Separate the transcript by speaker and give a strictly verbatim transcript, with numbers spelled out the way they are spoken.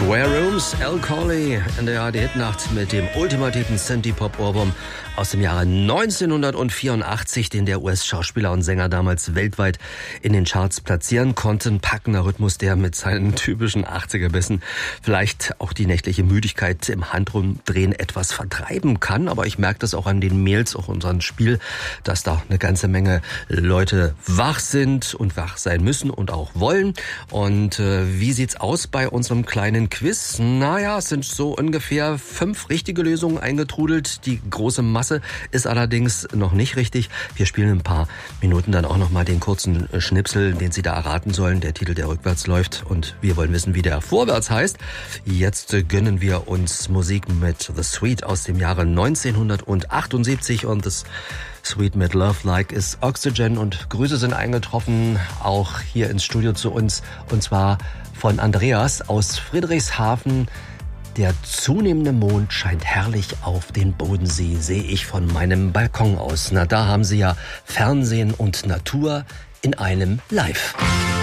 Speaker 1: Square Rooms, Al Corley in der A R D-Hitnacht mit dem ultimativen Synthie-Pop-Ohrwurm aus dem Jahre neunzehnhundertvierundachtzig, den der U S-Schauspieler und Sänger damals weltweit in den Charts platzieren konnte. Ein packender Rhythmus, der mit seinen typischen achtziger-Bissen vielleicht auch die nächtliche Müdigkeit im Handumdrehen etwas vertreiben kann. Aber ich merke das auch an den Mails, auch unserem Spiel, dass da eine ganze Menge Leute wach sind und wach sein müssen und auch wollen. Und äh, wie sieht's aus bei unserem kleinen Quiz? Naja, es sind so ungefähr fünf richtige Lösungen eingetrudelt. Die große Masse ist allerdings noch nicht richtig. Wir spielen in ein paar Minuten dann auch nochmal den kurzen Schnipsel, den Sie da erraten sollen. Der Titel, der rückwärts läuft. Und wir wollen wissen, wie der vorwärts heißt. Jetzt gönnen wir uns Musik mit The Sweet aus dem Jahre neunzehnhundertachtundsiebzig. Und das Sweet mit Love Like is Oxygen. Und Grüße sind eingetroffen, auch hier ins Studio zu uns. Und zwar von Andreas aus Friedrichshafen. Der zunehmende Mond scheint herrlich auf den Bodensee, sehe ich von meinem Balkon aus. Na, da haben Sie ja Fernsehen und Natur in einem Live.